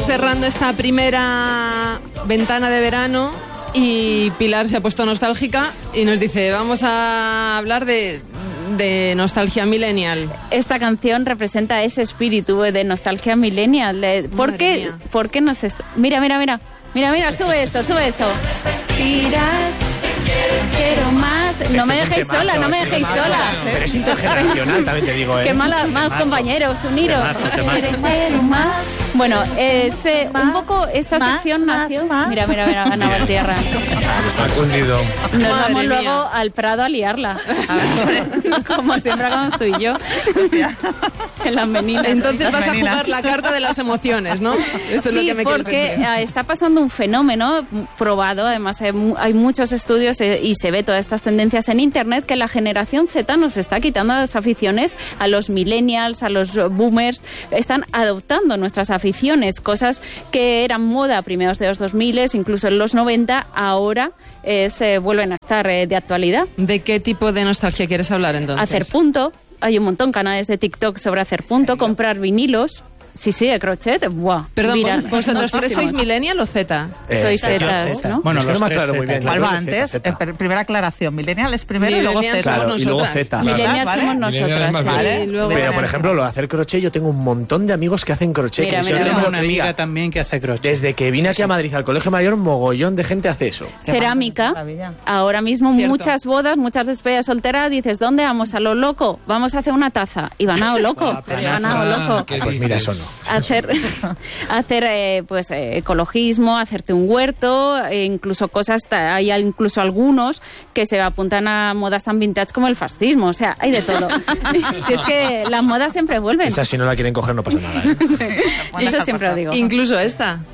cerrando esta primera ventana de verano y Pilar se ha puesto nostálgica y nos dice, vamos a hablar de nostalgia millennial. Esta canción representa ese espíritu de nostalgia millennial. ¿Por qué nos Mira, sube esto. Tiras, quiero más. No me dejéis sola. Pero es intergeneracional, también te digo. Qué más compañeros, uniros. Quiero más. Bueno, un poco esta sección nació. Mira, ganaba el tierra. Está cundido. Nos vamos luego al Prado a liarla. Como siempre hagamos tú y yo. En las meninas. Entonces vas a jugar la carta de las emociones, ¿no? Eso es lo que me porque está pasando un fenómeno probado, además hay muchos estudios y se ve todas estas tendencias en internet, que la generación Z nos está quitando las aficiones a los millennials, a los boomers, están adoptando nuestras aficiones, cosas que eran moda a primeros de los 2000, incluso en los 90, ahora se vuelven a estar de actualidad. ¿De qué tipo de nostalgia quieres hablar entonces? Hacer punto. Hay un montón de canales de TikTok sobre hacer punto, comprar vinilos. Sí, de crochet. ¡Buah! Perdón, ¿vosotros tres sois millennial o Z? Sois Z, ¿no? Bueno, no me aclaro muy bien. ¿Cuál va antes? Primera aclaración. Millennial es primero y luego Z. Claro, y luego Z. Millennial somos nosotras. Vale. Pero, por ejemplo, lo de hacer crochet, yo tengo un montón de amigos que hacen crochet. Yo tengo una amiga también que hace crochet. Desde que vine aquí a Madrid, al Colegio Mayor, mogollón de gente hace eso. Cerámica. Ahora mismo muchas bodas, muchas despedidas solteras, dices, ¿dónde vamos? A lo loco. Vamos a hacer una taza. Y van a lo loco. Pues mira, eso no. Hacer ecologismo, hacerte un huerto, incluso cosas, hay incluso algunos que se apuntan a modas tan vintage como el fascismo, o sea, hay de todo. Si es que las modas siempre vuelven. Esa si no la quieren coger no pasa nada, ¿eh? Eso siempre lo digo. Incluso esta.